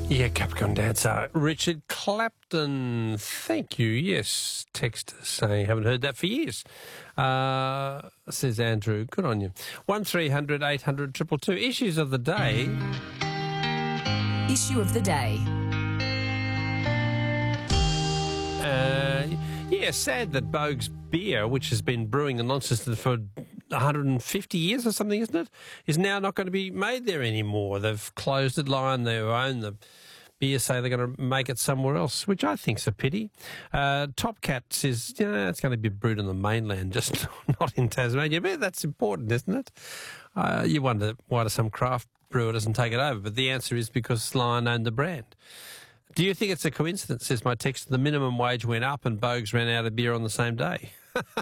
Yeah, Capricorn dancer. Richard Clapton. Thank you. Yes, text saying haven't heard that for years. Says Andrew. Good on you. 1300 800 222. Issues of the day. Issue of the day. Yeah, sad that Boag's beer, which has been brewing in Launceston for 150 years or something, isn't it, is now not going to be made there anymore. They've closed it. Lion, they own the beer, say they're going to make it somewhere else, which I think's a pity. Top Cat says, it's going to be brewed on the mainland, just not in Tasmania. But that's important, isn't it? You wonder why some craft brewer doesn't take it over, but the answer is because Lion owned the brand. Do you think it's a coincidence, says my text, the minimum wage went up and Boag's ran out of beer on the same day?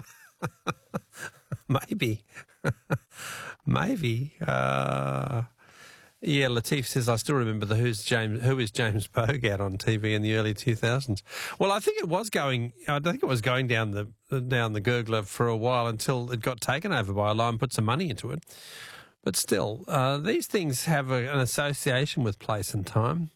Maybe. Maybe. Yeah, Latif says, I still remember the Who is James Boag out on TV in the early 2000s. Well, I think it was going down the gurgler for a while until it got taken over by a line, put some money into it. But still, these things have an association with place and time.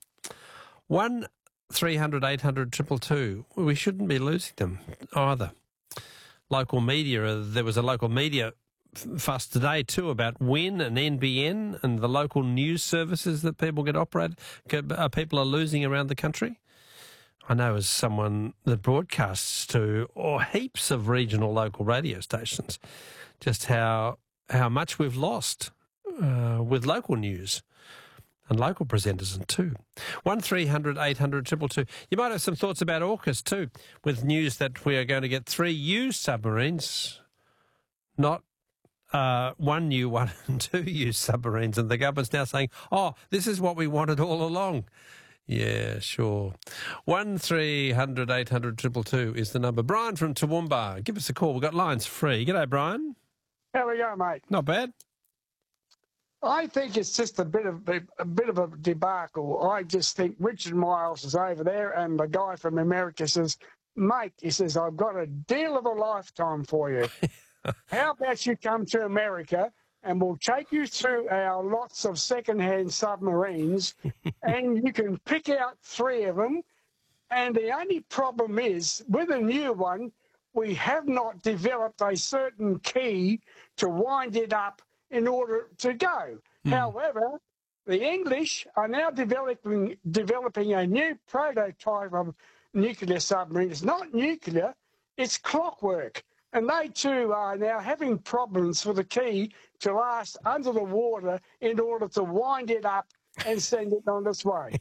1300 800 222. We shouldn't be losing them either. Local media, there was a local media fuss today too about WIN and NBN and the local news services that people people are losing around the country. I know as someone that broadcasts to heaps of regional local radio stations, just how much we've lost with local news. And local presenters too. 1300 800 222. You might have some thoughts about AUKUS too, with news that we are going to get 3 used submarines, not 1 new one and 2 used submarines. And the government's now saying, this is what we wanted all along. Yeah, sure. 1300 800 222 is the number. Brian from Toowoomba, give us a call. We've got lines free. G'day, Brian. How we go, mate? Not bad. I think it's just a bit of a debacle. I just think Richard Miles is over there, and the guy from America says, "Mate," he says, "I've got a deal of a lifetime for you. How about you come to America, and we'll take you through our lots of second-hand submarines, and you can pick out 3 of them. And the only problem is, with a new one, we have not developed a certain key to wind it up in order to go. However, the English are now developing a new prototype of nuclear submarine. It's not nuclear, it's clockwork. And they too are now having problems for the key to last under the water in order to wind it up and send it on its way."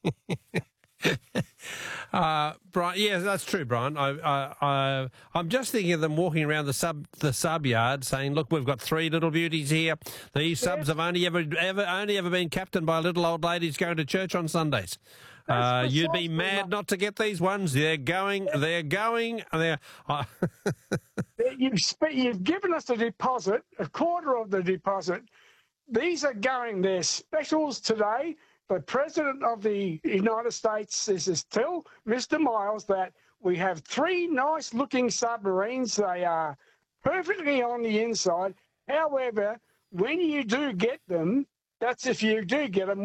Brian, yeah, that's true, Brian. I'm just thinking of them walking around the sub yard saying, "Look, we've got 3 little beauties here. These subs have only ever been captained by little old ladies going to church on Sundays. You'd be mad not to get these ones. They're going. You've given us a deposit, a quarter of the deposit. These are going. They're specials today. The President of the United States says, tell Mr. Miles that we have 3 nice-looking submarines. They are perfectly on the inside. However, when you do get them, that's if you do get them,